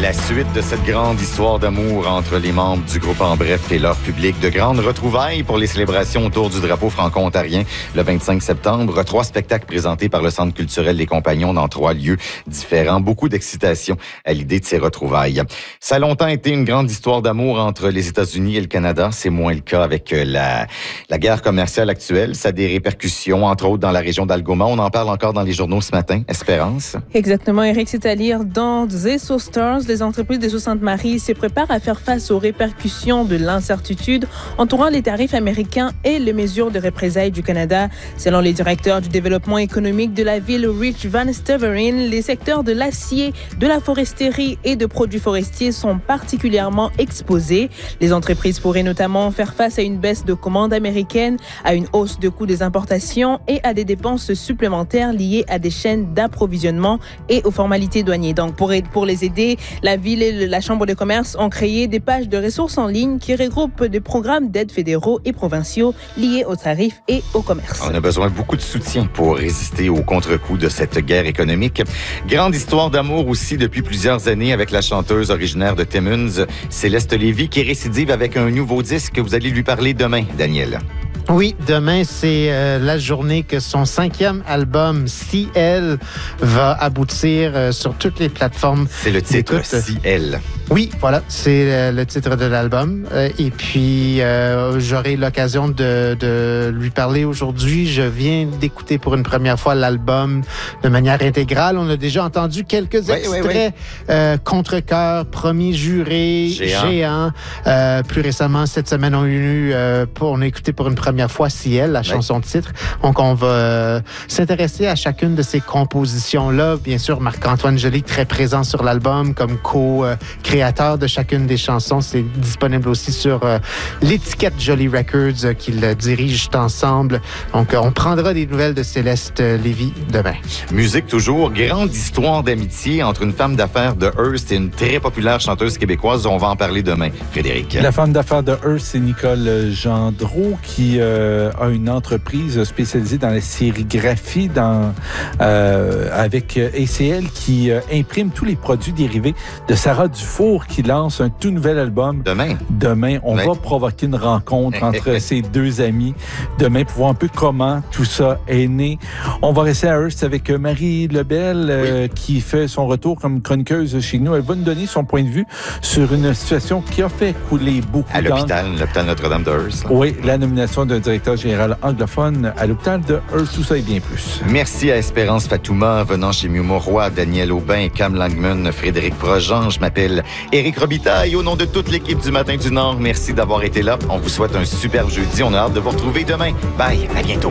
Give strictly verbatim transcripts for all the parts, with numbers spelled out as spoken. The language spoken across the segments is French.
La suite de cette grande histoire d'amour entre les membres du groupe En Bref et leur public. De grandes retrouvailles pour les célébrations autour du drapeau franco-ontarien le vingt-cinq septembre. Trois spectacles présentés par le Centre culturel des Compagnons dans trois lieux différents. Beaucoup d'excitation à l'idée de ces retrouvailles. Ça a longtemps été une grande histoire d'amour entre les États-Unis et le Canada. C'est moins le cas avec la, la guerre commerciale actuelle. Ça a des répercussions, entre autres, dans la région d'Algoma. On en parle encore dans les journaux ce matin. Espérance. Exactement, Eric. C'est à lire dans The Esso Stars. Les entreprises des Sainte-Marie se préparent à faire face aux répercussions de l'incertitude entourant les tarifs américains et les mesures de représailles du Canada. Selon les directeurs du développement économique de la ville, Rich Van Staveren, les secteurs de l'acier, de la foresterie et de produits forestiers sont particulièrement exposés. Les entreprises pourraient notamment faire face à une baisse de commandes américaines, à une hausse de coûts des importations et à des dépenses supplémentaires liées à des chaînes d'approvisionnement et aux formalités douanières. Donc, pour, pour les aider, la ville et la Chambre de commerce ont créé des pages de ressources en ligne qui regroupent des programmes d'aide fédéraux et provinciaux liés aux tarifs et au commerce. On a besoin de beaucoup de soutien pour résister au contre-coup de cette guerre économique. Grande histoire d'amour aussi depuis plusieurs années avec la chanteuse originaire de Timmins, Céleste Lévy, qui récidive avec un nouveau disque. Vous allez lui parler demain, Daniel. Oui, demain, c'est euh, la journée que son cinquième album, Ciel, va aboutir euh, sur toutes les plateformes. C'est le titre, Ciel. Oui, voilà, c'est euh, le titre de l'album. Euh, et puis, euh, j'aurai l'occasion de, de lui parler aujourd'hui. Je viens d'écouter pour une première fois l'album de manière intégrale. On a déjà entendu quelques oui, extraits. Oui, oui. Euh, Contre-cœur, Premier juré, Géant. Géant. Euh, plus récemment, cette semaine, on a, eu, euh, on a écouté pour une première fois Ciel, la chanson de titre. Donc, on va euh, s'intéresser à chacune de ces compositions-là. Bien sûr, Marc-Antoine Joly, très présent sur l'album comme co-créateur de chacune des chansons. C'est disponible aussi sur euh, l'étiquette Joly Records euh, qu'ils dirigent ensemble. Donc, euh, on prendra des nouvelles de Céleste Lévy demain. Musique toujours. Grande histoire d'amitié entre une femme d'affaires de Hearst et une très populaire chanteuse québécoise. On va en parler demain, Frédéric. La femme d'affaires de Hearst, c'est Nicole Gendreau qui euh, a une entreprise spécialisée dans la sérigraphie dans, euh, avec A C L qui euh, imprime tous les produits dérivés de Sarah Dufour qui lance un tout nouvel album. Demain. Demain, on Ouais. va provoquer une rencontre entre ces deux amis. Demain, pour voir un peu comment tout ça est né. On va rester à Hearst avec Marie Lebel euh, oui. qui fait son retour comme chroniqueuse chez nous. Elle va nous donner son point de vue sur une situation qui a fait couler beaucoup à d'encre. l'hôpital, l'hôpital Notre-Dame de Hearst. Oui, la nomination d'un directeur général anglophone à l'hôpital de Hearst, tout ça et bien plus. Merci à Espérance Fatouma, venant chez Miu Moroy, Daniel Aubin, Cam Langman, Frédéric Projean. Je m'appelle Éric Robitaille. Au nom de toute l'équipe du Matin du Nord, merci d'avoir été là. On vous souhaite un superbe jeudi. On a hâte de vous retrouver demain. Bye, à bientôt.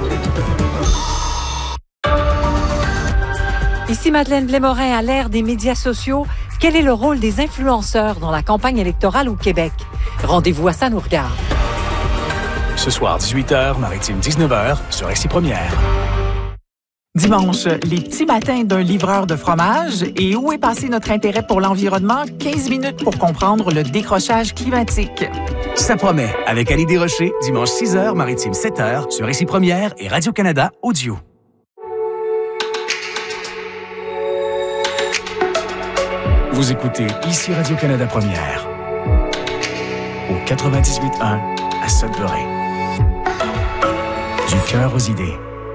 Ici Madeleine Blais-Morin. À l'ère des médias sociaux, quel est le rôle des influenceurs dans la campagne électorale au Québec? Rendez-vous à Ça nous regarde. Ce soir, dix-huit heures, Maritime dix-neuf heures, sur Récit Première. Dimanche, les petits matins d'un livreur de fromage. Et où est passé notre intérêt pour l'environnement? quinze minutes pour comprendre le décrochage climatique. Ça promet, avec Ali Desrochers, dimanche six heures, Maritime sept heures, sur Récit Première et Radio-Canada Audio. Vous écoutez ici Radio-Canada Première, au quatre-vingt-dix-huit un à Sudbury. Du cœur aux idées.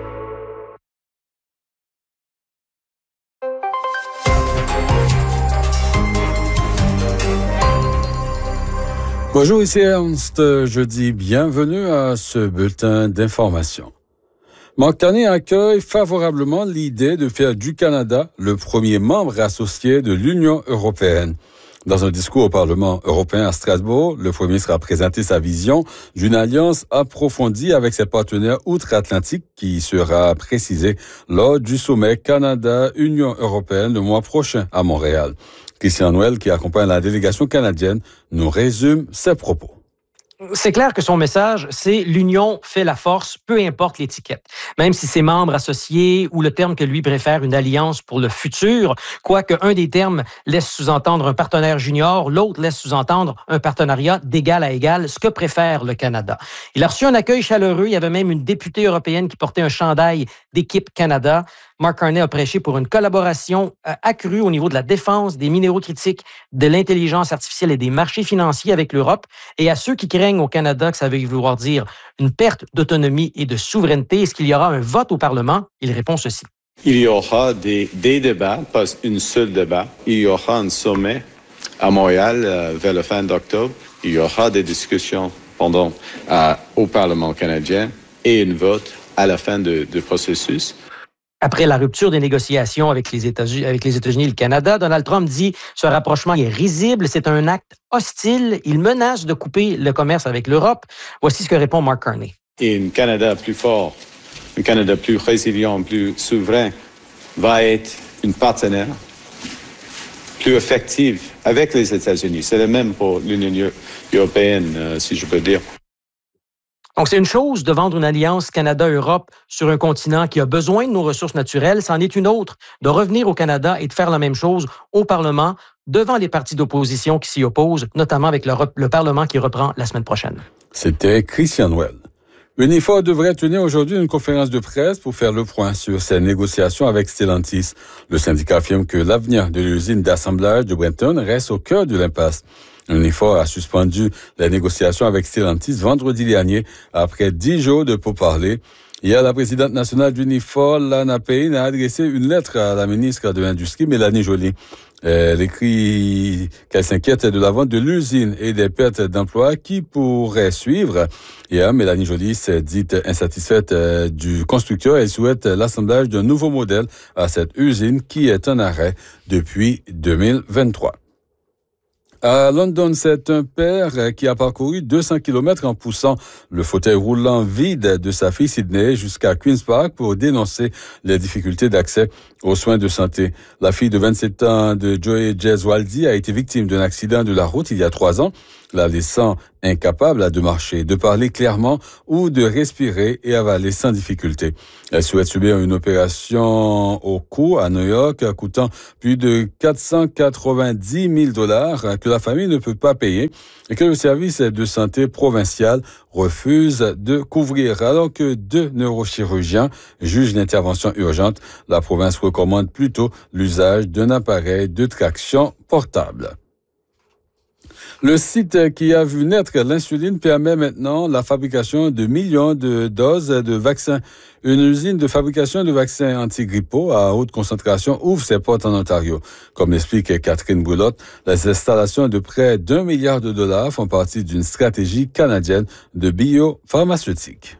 Bonjour, ici Ernst. Je dis bienvenue à ce bulletin d'information. Marc Carney accueille favorablement l'idée de faire du Canada le premier membre associé de l'Union européenne. Dans un discours au Parlement européen à Strasbourg, le Premier ministre a présenté sa vision d'une alliance approfondie avec ses partenaires outre-Atlantique qui sera précisée lors du sommet Canada-Union européenne le mois prochain à Montréal. Christian Noël, qui accompagne la délégation canadienne, nous résume ses propos. C'est clair que son message, c'est « l'union fait la force, peu importe l'étiquette ». Même si ses membres associés ou le terme que lui préfère, une alliance pour le futur, quoique un des termes laisse sous-entendre un partenaire junior, l'autre laisse sous-entendre un partenariat d'égal à égal, ce que préfère le Canada. Il a reçu un accueil chaleureux. Il y avait même une députée européenne qui portait un chandail d'équipe Canada. Mark Carney a prêché pour une collaboration euh, accrue au niveau de la défense, des minéraux critiques, de l'intelligence artificielle et des marchés financiers avec l'Europe. Et à ceux qui craignent au Canada que ça veuille vouloir dire une perte d'autonomie et de souveraineté, est-ce qu'il y aura un vote au Parlement? Il répond ceci. Il y aura des, des débats, pas un seul débat. Il y aura un sommet à Montréal euh, vers la fin d'octobre. Il y aura des discussions pendant euh, au Parlement canadien et un vote à la fin du processus. Après la rupture des négociations avec les États-Unis, avec les États-Unis et le Canada, Donald Trump dit ce rapprochement est risible, c'est un acte hostile. Il menace de couper le commerce avec l'Europe. Voici ce que répond Mark Carney. Et un Canada plus fort, un Canada plus résilient, plus souverain, va être un partenaire plus effectif avec les États-Unis. C'est le même pour l'Union européenne, euh, si je peux dire. Donc, c'est une chose de vendre une alliance Canada-Europe sur un continent qui a besoin de nos ressources naturelles. C'en est une autre de revenir au Canada et de faire la même chose au Parlement devant les partis d'opposition qui s'y opposent, notamment avec le, le Parlement qui reprend la semaine prochaine. C'était Christian Well. Unifor devrait tenir aujourd'hui une conférence de presse pour faire le point sur ses négociations avec Stellantis. Le syndicat affirme que l'avenir de l'usine d'assemblage de Brenton reste au cœur de l'impasse. Unifor a suspendu les négociations avec Stellantis vendredi dernier après dix jours de pourparlers. Hier, la présidente nationale d'Unifor, Lana Payne, a adressé une lettre à la ministre de l'Industrie, Mélanie Joly. Elle écrit qu'elle s'inquiète de la vente de l'usine et des pertes d'emplois qui pourraient suivre. Hier, Mélanie Joly s'est dite insatisfaite du constructeur et souhaite l'assemblage d'un nouveau modèle à cette usine qui est en arrêt depuis deux mille vingt-trois. À London, c'est un père qui a parcouru deux cents kilomètres en poussant le fauteuil roulant vide de sa fille Sydney jusqu'à Queen's Park pour dénoncer les difficultés d'accès aux soins de santé. La fille de vingt-sept ans de Joey Gesualdi a été victime d'un accident de la route il y a trois ans, la laissant incapable de marcher, de parler clairement ou de respirer et avaler sans difficulté. Elle souhaite subir une opération au cou à New York, coûtant plus de quatre cent quatre-vingt-dix mille dollars que la famille ne peut pas payer et que le service de santé provincial refuse de couvrir. Alors que deux neurochirurgiens jugent l'intervention urgente, la province recommande plutôt l'usage d'un appareil de traction portable. Le site qui a vu naître l'insuline permet maintenant la fabrication de millions de doses de vaccins. Une usine de fabrication de vaccins antigrippaux à haute concentration ouvre ses portes en Ontario. Comme l'explique Catherine Brulotte, les installations de près d'un milliard de dollars font partie d'une stratégie canadienne de biopharmaceutique.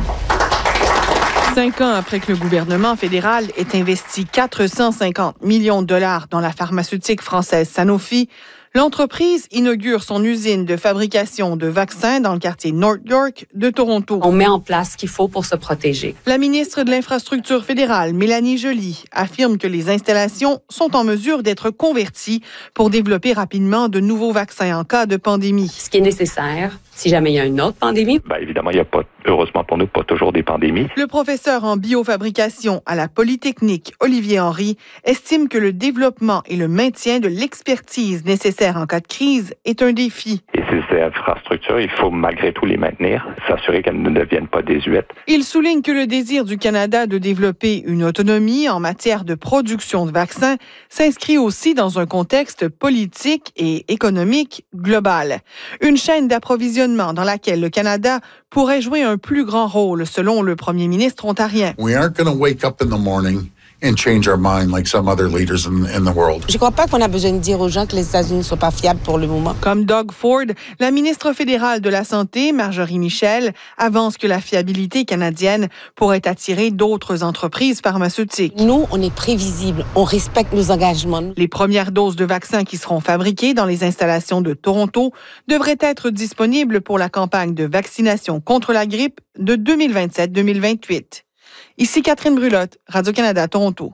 Cinq ans après que le gouvernement fédéral ait investi quatre cent cinquante millions de dollars dans la pharmaceutique française Sanofi, l'entreprise inaugure son usine de fabrication de vaccins dans le quartier North York de Toronto. On met en place ce qu'il faut pour se protéger. La ministre de l'Infrastructure fédérale, Mélanie Joly, affirme que les installations sont en mesure d'être converties pour développer rapidement de nouveaux vaccins en cas de pandémie. Ce qui est nécessaire, si jamais il y a une autre pandémie. Bien, évidemment, il n'y a pas, heureusement pour nous, pas toujours des pandémies. Le professeur en biofabrication à la Polytechnique, Olivier Henry, estime que le développement et le maintien de l'expertise nécessaire en cas de crise est un défi. Et ces infrastructures, il faut malgré tout les maintenir, s'assurer qu'elles ne deviennent pas désuètes. Il souligne que le désir du Canada de développer une autonomie en matière de production de vaccins s'inscrit aussi dans un contexte politique et économique global. Une chaîne d'approvisionnement dans laquelle le Canada pourrait jouer un plus grand rôle, selon le premier ministre ontarien. We aren't going to wake up in the morning and change our mind like some other leaders in, in the world. Je ne crois pas qu'on a besoin de dire aux gens que les États-Unis ne sont pas fiables pour le moment. Comme Doug Ford, la ministre fédérale de la Santé, Marjorie Michel, avance que la fiabilité canadienne pourrait attirer d'autres entreprises pharmaceutiques. Nous, on est prévisibles, on respecte nos engagements. Les premières doses de vaccins qui seront fabriquées dans les installations de Toronto devraient être disponibles pour la campagne de vaccination contre la grippe de deux mille vingt-sept deux mille vingt-huit. Ici Catherine Brulotte, Radio-Canada, Toronto.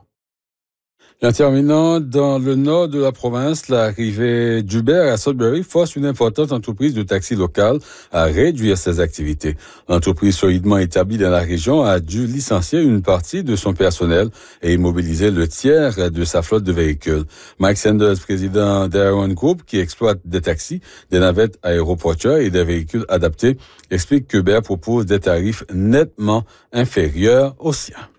En terminant, dans le nord de la province, l'arrivée d'Uber à Sudbury force une importante entreprise de taxi locale à réduire ses activités. L'entreprise solidement établie dans la région a dû licencier une partie de son personnel et immobiliser le tiers de sa flotte de véhicules. Mike Sanders, président d'Aaron Group, qui exploite des taxis, des navettes aéroportuaires et des véhicules adaptés, explique qu'Uber propose des tarifs nettement inférieurs aux siens.